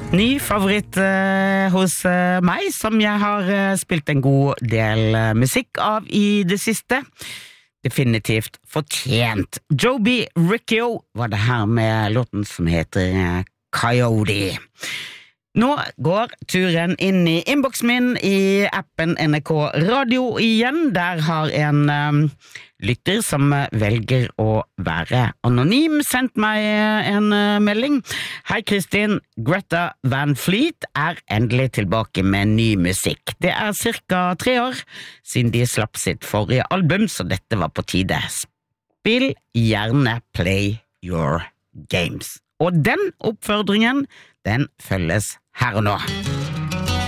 Ny favoritt hos meg, som jeg har spilt en god del musikk av i det siste. Definitivt fortjent. Joby Riccio var det her med låten som heter Coyote. Nå går turen inn i inboxen min i appen NRK Radio igjen. Der har en lytter som velger å være anonym sendt meg en melding. Hei Kristin, Greta Van Fleet endelig tilbake med ny musikk. Det cirka 3 år siden de slapp sitt forrige album, så dette var på tide. Spill gjerne Play Your Games. Og den oppfordringen, den følges her og nå.